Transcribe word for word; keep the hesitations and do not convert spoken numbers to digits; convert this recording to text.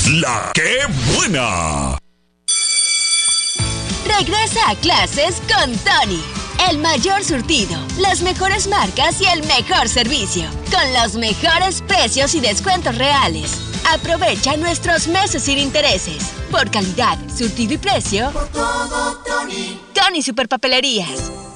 La que buena. Regresa a clases con Tony. El mayor surtido, las mejores marcas y el mejor servicio. Con los mejores precios y descuentos reales. Aprovecha nuestros meses sin intereses. Por calidad, surtido y precio. Por todo, Tony. Tony Superpapelerías.